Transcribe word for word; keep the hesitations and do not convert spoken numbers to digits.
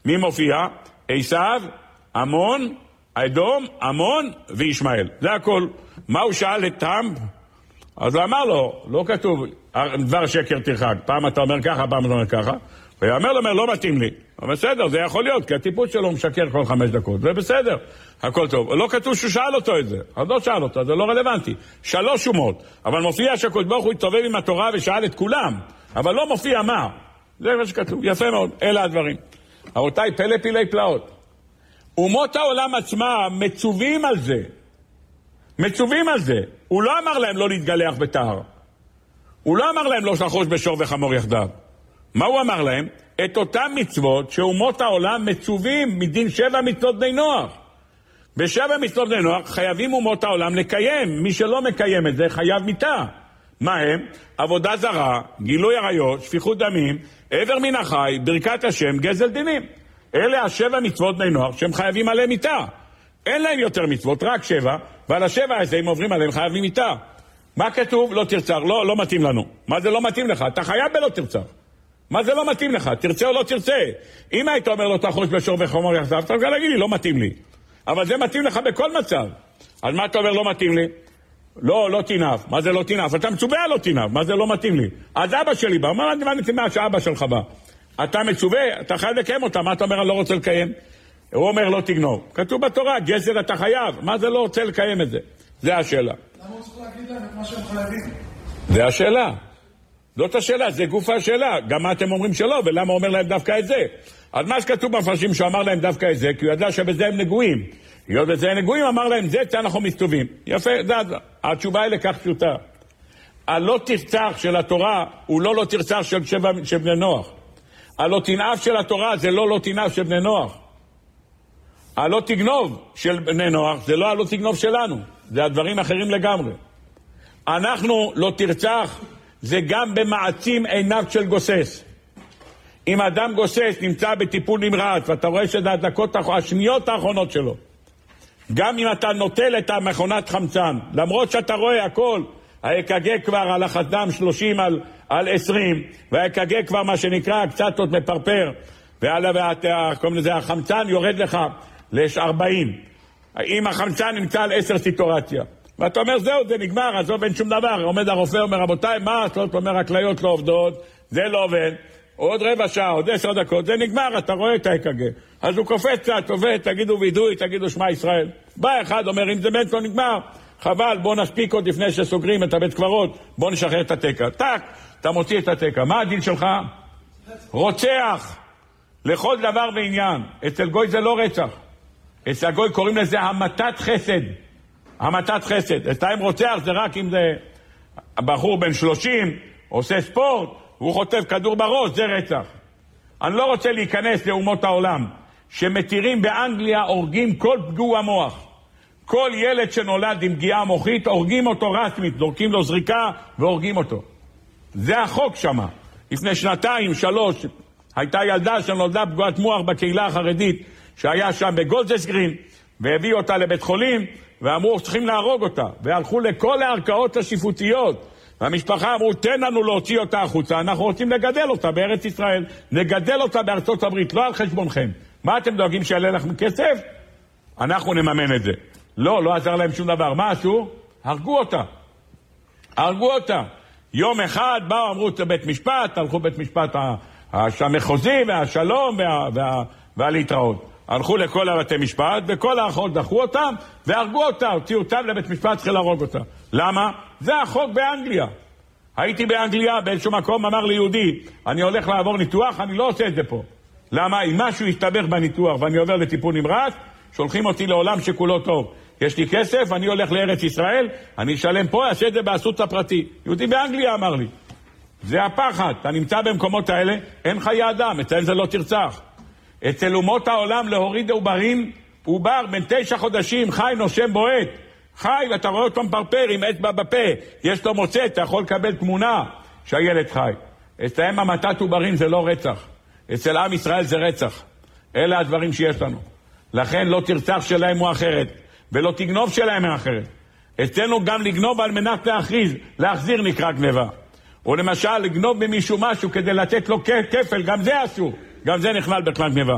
מי מופיע? עשיו, עמון, אדום, עמון וישמעאל. זה הכל. מה הוא שאל את טראמפ? אז הוא אמר לו, לא כתוב דבר שקר תרחק, פעם אתה אומר ככה, פעם אתה אומר ככה, והוא אומר לו, לא מתאים לי. אבל בסדר, זה יכול להיות, כי הטיפוס שלו משקר כל חמש דקות, זה בסדר, הכל טוב. לא כתוב שהוא שאל אותו את זה, אז לא שאל אותו, זה לא רלוונטי. שלוש שומות, אבל מופיע שהקדוש ברוך הוא התסובב עם התורה ושאל את כולם, אבל לא מופיע מה. זה מה שכתוב, יפה מאוד, אלה הדברים. רבותיי, פלא פילי פלאות. אומות העולם עצמה מצווים על זה. מצווים על זה. הוא לא אמר להם לא להתגלח בתהר. הוא לא אמר להם לא לחוש בשור וחמור יחדיו. מה הוא אמר להם? את אותם מצוות שאומות העולם מצווים מדין שבע מצוות בני נוח. בשבע מצוות בני נוח חייבים אומות העולם לקיים. מי שלא מקיים את זה חייב מיתה. מה הם? עבודה זרה, גילוי עריות, שפיכות דמים, עבר מן החי, ברכת השם, גזל דינים. אלה השבע מצוות בני נוח שהם חייבים עליהם מיתה. אין להם יותר מצוות, רק שבע, ועל השבע הזה הם עוברים עליהם חייבים מיתה. מה כתוב? לא תרצח. לא, לא מתאים לנו. מה זה לא מתאים לך? אתה חייב בלא תרצח. מה זה לא מתאים לך? תרצה או לא תרצה? אם היית אומר לו תחוש בשור וחמור יחדיו, אתה יכול להגיד לי, לא מתאים לי. אבל זה מתאים לך בכל מצב. אז מה אתה אומר לא מתאים לי? לא, לא תינף. מה זה לא תינף? אתה מצווה לא תינף. מה זה לא מתאים לי? אז אבא שלי בא, מה נתמא מה שאבא שלך בא? אתה מצווה, אתה חייב לקיים אותה. מה אתה אומר, אני לא רוצה לקיים? הוא אומר לא תגנוב. כתוב בתורה, גזל אתה חייב. מה זה לא רוצה לקיים את זה? זה השאלה. למה הוא צריך להגיד להם את מה שהם חייבים? זה השאלה. זאת השאלה, זה גוף השאלה. גם מה אתם אומרים שלא, ולמה הוא אומר להם דווקא את זה? אז מה שכתוב במפרשים שהוא אמר להם דווקא את זה, כי הוא ידע שבזה הם נגועים. היות בזה הם נגועים, אמר להם, זה צא אנחנו מסתובבים. יפה, זה, התשובה היא לכך פשוטה. הלא תרצח של התורה הוא לא לא תרצח של, שבע, של בני נוח. הלא תנאף של התורה זה לא לא תנאף של בני נוח. הלא תגנוב של בני נוח זה לא הלא תגנוב שלנו. זה הדברים אחרים לגמרי. אנחנו לא תרצח זה גם במעצים עיניו של גוסס. אם אדם גוסס נמצא בטיפול נמרץ ואתה רואה שזה הדקות השניות האחרונות שלו, גם אם אתה נוטל את המכונת חמצן, למרות שאתה רואה הכל, ה-אק"ג כבר על החסדם שלושים על, על עשרים, וה-אק"ג כבר מה שנקרא קצת עוד מפרפר, והחמצן יורד לך ל-ארבעים. אם החמצן נמצא על עשר סיטורציה. ואתה אומר, זהו, זה נגמר, אז לא בין שום דבר. עומד הרופא, אומר, רבותיי, מה? זאת אומר, הכליות לא עובדות, זה לא עובד. עוד רבע שעה, עוד עשר דקות, זה נגמר, אתה רואה את ה-אק"ג. אז הוא קופץ קצת, עובד, תגידו וידוי, תגידו שמע ישראל. בא אחד, אומר, אם זה בן לא נגמר, חבל, בוא נספיק עוד לפני שסוגרים את הבית קברות, בוא נשחרר את התקע. טק, אתה מוציא את התקע. מה הדין שלך? רוצח. לכל דבר ועניין. אצל גוי זה לא רצח. אצל גוי קוראים לזה המתת חסד. המתת חסד. אצלם רוצח זה רק אם זה בחור בן שלושים, עושה ספורט, הוא חוטף כדור בראש, זה רצח. אני לא רוצה להיכנס לאומות העולם, שמתירים באנגליה, הורגים כל פגוע מוח. כל ילד שנולד עם פגיעה מוחית, הורגים אותו רסמית, זורקים לו זריקה והורגים אותו. זה החוק שמה. לפני שנתיים, שלוש, הייתה ילדה שנולדה פגועת מוח בקהילה החרדית, שהיה שם בגולדס גרין, והביא אותה לבית חולים, ואמרו, צריכים להרוג אותה. והלכו לכל הערכאות השיפוטיות. והמשפחה אמרו, תן לנו להוציא אותה החוצה, אנחנו רוצים לגדל אותה בארץ ישראל, נגדל אותה בארצות הברית, לא על חשבונכם. מה אתם דואגים שיעלה לכם כסף? אנחנו נממן את זה. לא, לא עזר להם שום דבר. מה עשו? הרגו אותה. הרגו אותה. יום אחד באו, אמרו, זה בית משפט, הלכו בית משפט המחוזי והשלום וה, וה, והלהתראות. הלכו לכל הבתי משפט, וכל האחרות דחו אותם, והרגו אותה, הוציאו אותם לבית משפט, צריך להרוג אותה. למה? זה החוק באנגליה. הייתי באנגליה, באיזשהו מקום אמר לי יהודי, אני הולך לעבור ניתוח, אני לא עושה את זה פה. למה? אם משהו יסתבך בניתוח ואני עובר לטיפול נמרץ, שולחים אותי לעולם שכולו טוב. יש לי כסף, אני הולך לארץ ישראל, אני אשלם פה, אעשה את זה באסותא פרטי. יהודי באנגליה אמר לי. זה הפחד, אתה נמצא במקומות האלה, אין חיי אדם, אצל זה לא תרצח. אצל אומות העולם להוריד עוברים, עובר בין תשע חודשים, חי נושם בועט. חי, ואתה רואה אותו מפרפר עם אצבע בפה, יש לו מוצא, אתה יכול לקבל תמונה שהילד חי. אצלם המתת עוברים זה לא רצח. אצל עם ישראל זה רצח. אלה הדברים שיש לנו. לכן לא תרצח שלהם הוא אחרת, ולא תגנוב שלהם הוא אחרת. אצלנו גם לגנוב על מנת להכריז, להחזיר נקרא גניבה. או למשל לגנוב ממישהו משהו כדי לתת לו כפל, גם זה אסור. גם זה נכלל בכלל גניבה.